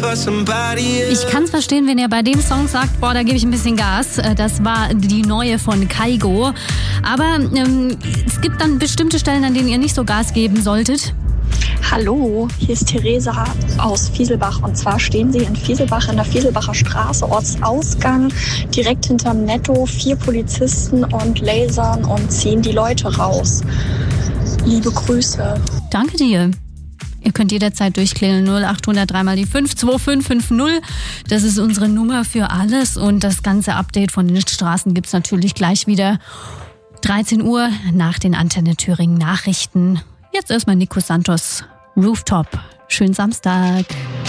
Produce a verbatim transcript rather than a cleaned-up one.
Ich kann es verstehen, wenn ihr bei dem Song sagt, boah, da gebe ich ein bisschen Gas. Das war die neue von Kygo. Aber ähm, es gibt dann bestimmte Stellen, an denen ihr nicht so Gas geben solltet. Hallo, hier ist Theresa aus Fieselbach. Und zwar stehen Sie in Fieselbach in der Fieselbacher Straße, Ortsausgang, direkt hinterm Netto, vier Polizisten und lasern und ziehen die Leute raus. Liebe Grüße. Danke dir. Ihr könnt jederzeit durchklingeln, null acht null null drei mal die fünf zwei fünf fünf null. Das ist unsere Nummer für alles und das ganze Update von den Straßen gibt's natürlich gleich wieder. dreizehn Uhr nach den Antenne Thüringen Nachrichten. Jetzt erstmal Nico Santos, Rooftop. Schönen Samstag.